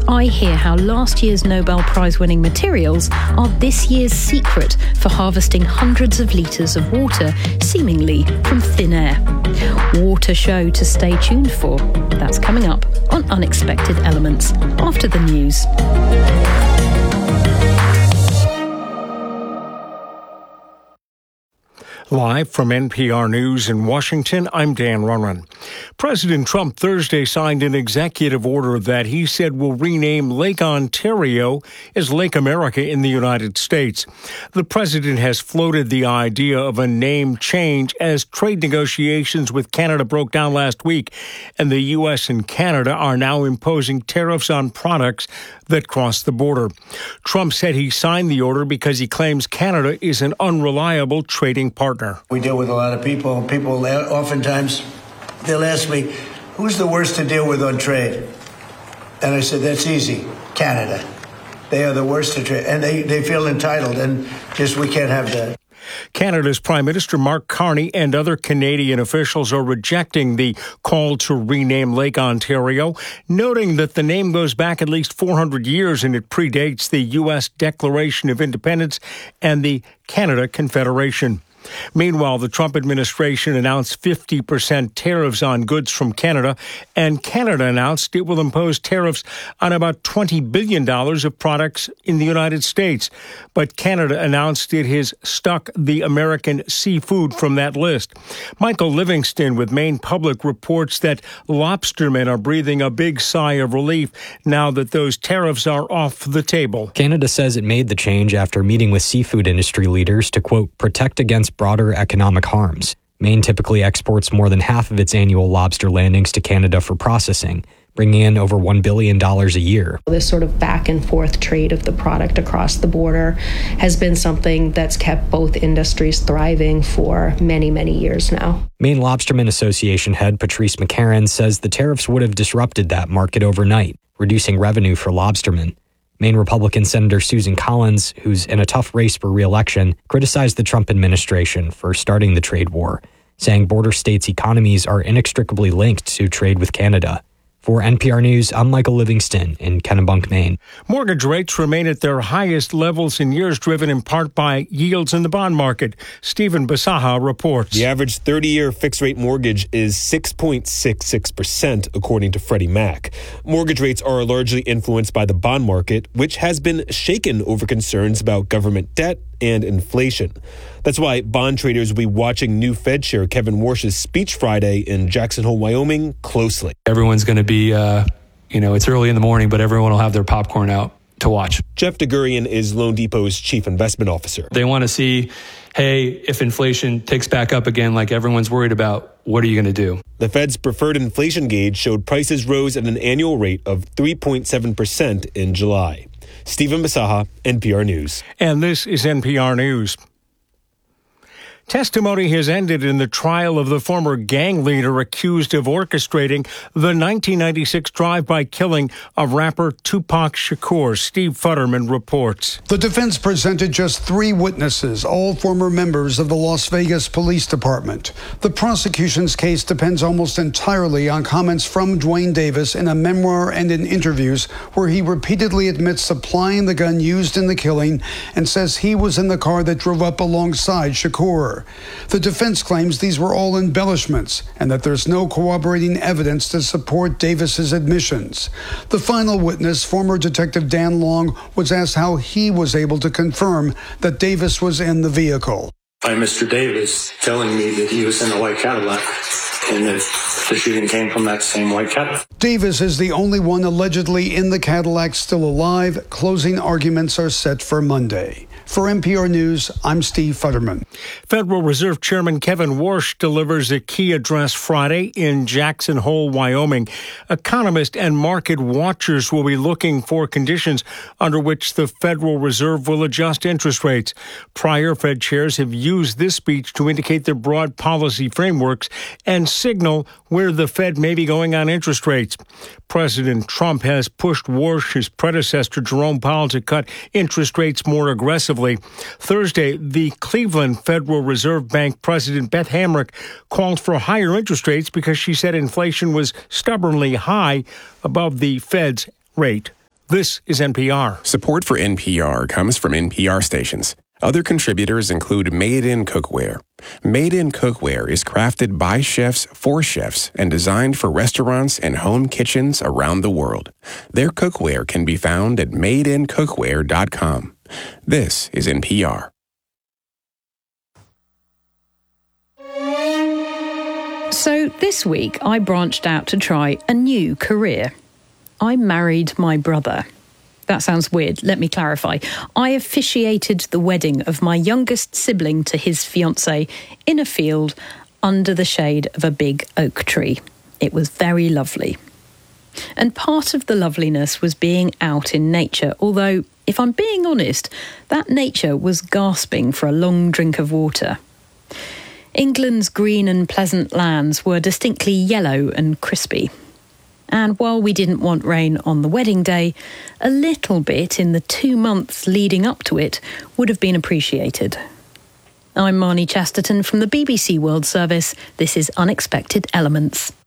I hear how last year's Nobel Prize-winning materials are this year's secret for harvesting hundreds of litres of water, seemingly from thin air. Water show to stay tuned for. That's coming up on Unexpected Elements after the news. Live from NPR News in Washington, I'm Dan Runyon. President Trump Thursday signed an executive order that he said will rename Lake Ontario as Lake America in the United States. The president has floated the idea of a name change as trade negotiations with Canada broke down last week, and the U.S. and Canada are now imposing tariffs on products that cross the border. Trump said he signed the order because he claims Canada is an unreliable trading partner. We deal with a lot of people. People oftentimes, they'll ask me, who's the worst to deal with on trade? And I said, that's easy, Canada. They are the worst to trade. And they feel entitled, and just we can't have that. Canada's Prime Minister Mark Carney and other Canadian officials are rejecting the call to rename Lake Ontario, noting that the name goes back at least 400 years and it predates the U.S. Declaration of Independence and the Canada Confederation. Meanwhile, the Trump administration announced 50% tariffs on goods from Canada, and Canada announced it will impose tariffs on about $20 billion of products in the United States. But Canada announced it has struck the American seafood from that list. Michael Livingston with Maine Public reports that lobstermen are breathing a big sigh of relief now that those tariffs are off the table. Canada says it made the change after meeting with seafood industry leaders to, quote, protect against broader economic harms. Maine typically exports more than half of its annual lobster landings to Canada for processing, bringing in over $1 billion a year. This sort of back and forth trade of the product across the border has been something that's kept both industries thriving for many, many years now. Maine Lobstermen Association head Patrice McCarron says the tariffs would have disrupted that market overnight, reducing revenue for lobstermen. Maine Republican Senator Susan Collins, who's in a tough race for re-election, criticized the Trump administration for starting the trade war, saying border states' economies are inextricably linked to trade with Canada. For NPR News, I'm Michael Livingston in Kennebunk, Maine. Mortgage rates remain at their highest levels in years, driven in part by yields in the bond market. Stephen Basaha reports. The average 30-year fixed-rate mortgage is 6.66%, according to Freddie Mac. Mortgage rates are largely influenced by the bond market, which has been shaken over concerns about government debt and inflation. That's why bond traders will be watching new Fed Chair Kevin Warsh's speech Friday in Jackson Hole, Wyoming, closely. Everyone's going to be, it's early in the morning, but everyone will have their popcorn out to watch. Jeff DeGurian is Loan Depot's chief investment officer. They want to see, hey, if inflation ticks back up again like everyone's worried about, what are you going to do? The Fed's preferred inflation gauge showed prices rose at an annual rate of 3.7% in July. Stephen Basaha, NPR News. And this is NPR News. Testimony has ended in the trial of the former gang leader accused of orchestrating the 1996 drive-by killing of rapper Tupac Shakur. Steve Futterman reports. The defense presented just 3 witnesses, all former members of the Las Vegas Police Department. The prosecution's case depends almost entirely on comments from Duane Davis in a memoir and in interviews where he repeatedly admits supplying the gun used in the killing and says he was in the car that drove up alongside Shakur. The defense claims these were all embellishments and that there's no corroborating evidence to support Davis's admissions. The final witness, former Detective Dan Long, was asked how he was able to confirm that Davis was in the vehicle. By Mr. Davis telling me that he was in a white Cadillac and that the shooting came from that same white Cadillac. Davis is the only one allegedly in the Cadillac still alive. Closing arguments are set for Monday. For NPR News, I'm Steve Futterman. Federal Reserve Chairman Kevin Warsh delivers a key address Friday in Jackson Hole, Wyoming. Economists and market watchers will be looking for conditions under which the Federal Reserve will adjust interest rates. Prior Fed chairs have used this speech to indicate their broad policy frameworks and signal where the Fed may be going on interest rates. President Trump has pushed Warsh, his predecessor Jerome Powell, to cut interest rates more aggressively. Thursday, the Cleveland Federal Reserve Bank President Beth Hamrick called for higher interest rates because she said inflation was stubbornly high above the Fed's rate. This is NPR. Support for NPR comes from NPR stations. Other contributors include Made in Cookware. Made in Cookware is crafted by chefs for chefs and designed for restaurants and home kitchens around the world. Their cookware can be found at madeincookware.com. This is NPR. So this week I branched out to try a new career. I married my brother. That sounds weird. Let me clarify. I officiated the wedding of my youngest sibling to his fiancée in a field under the shade of a big oak tree. It was very lovely. And part of the loveliness was being out in nature, although, if I'm being honest, that nature was gasping for a long drink of water. England's green and pleasant lands were distinctly yellow and crispy. And while we didn't want rain on the wedding day, a little bit in the 2 months leading up to it would have been appreciated. I'm Marnie Chesterton from the BBC World Service. This is Unexpected Elements.